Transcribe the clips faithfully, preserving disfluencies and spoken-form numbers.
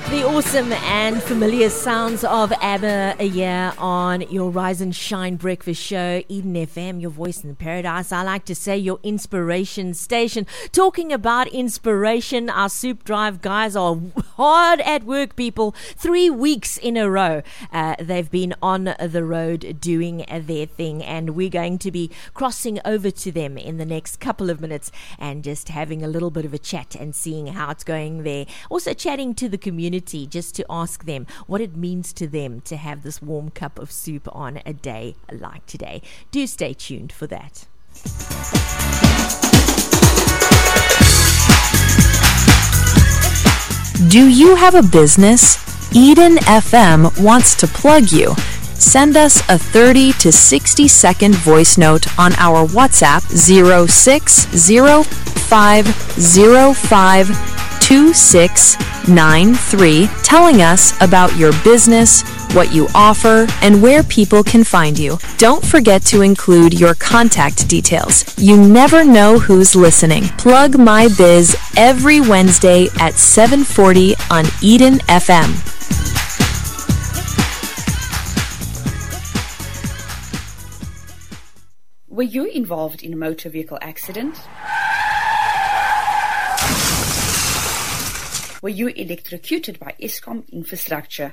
The awesome and familiar sounds of ABBA a year on your Rise and Shine breakfast show, Eden F M, your voice in paradise. I like to say your inspiration station. Talking about inspiration, our Soup Drive guys are hard at work, people. Three weeks in a row, uh, they've been on the road doing their thing, and we're going to be crossing over to them in the next couple of minutes and just having a little bit of a chat and seeing how it's going there. Also chatting to the community, just to ask them what it means to them to have this warm cup of soup on a day like today. Do stay tuned for that. Do you have a business? Eden F M wants to plug you. Send us a thirty to sixty second voice note on our WhatsApp zero six zero five zero five two six nine three, telling us about your business, what you offer, and where people can find you. Don't forget to include your contact details. You never know who's listening. Plug My Biz every Wednesday at seven forty on Eden F M. Were you involved in a motor vehicle accident? Were you electrocuted by Eskom infrastructure?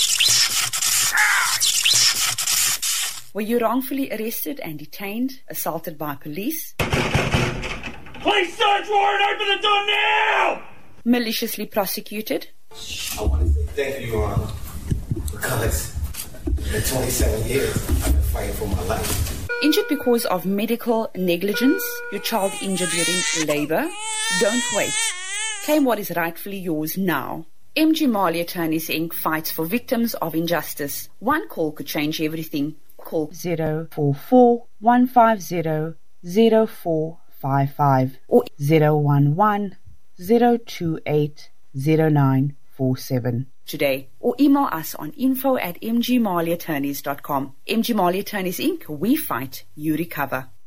Were you wrongfully arrested and detained, assaulted by police? Police search warrant, open the door now! Maliciously prosecuted? I want to say thank you, um, because in twenty-seven years, I've been fighting for my life. Injured because of medical negligence, your child injured during labor? Don't wait. Claim what is rightfully yours now. M G Mali Attorneys Incorporated fights for victims of injustice. One call could change everything. Call zero four four one five zero zero four five five or zero one one zero two eight zero nine four seven today, or email us on info at m g mali attorneys dot com. M G Mali Attorneys Incorporated, we fight, you recover.